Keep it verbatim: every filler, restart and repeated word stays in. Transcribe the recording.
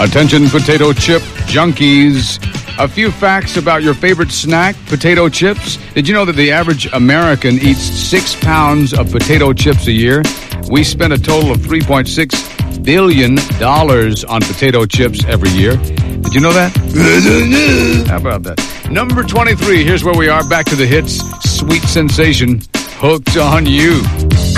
Attention potato chip junkies. A few facts about your favorite snack, potato chips. Did you know that the average American eats six pounds of potato chips a year? We spend a total of three point six billion dollars on potato chips every year. Did you know that? How about that? Number twenty-three, here's where we are. Back to the hits. Sweet Sensation, Hooked on You.